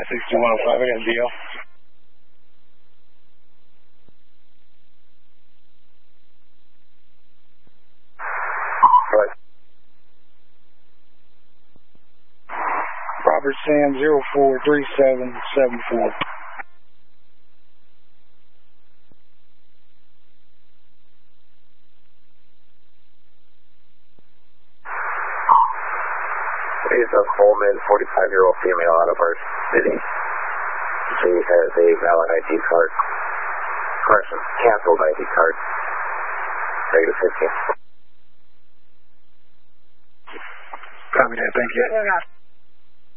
56105, I got a deal. Right. Robert Sam 043774. He's a Coleman, 45-year-old female out of our city. She has a valid ID card. Correction, canceled ID card. Negative 15. Copy that, thank you.